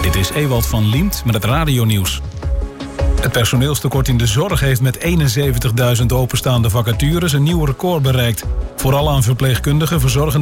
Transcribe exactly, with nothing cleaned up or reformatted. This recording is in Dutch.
Dit is Ewald van Liemt met het radionieuws. Het personeelstekort in de zorg heeft met eenenzeventigduizend openstaande vacatures een nieuw record bereikt. Vooral aan verpleegkundigen, verzorgende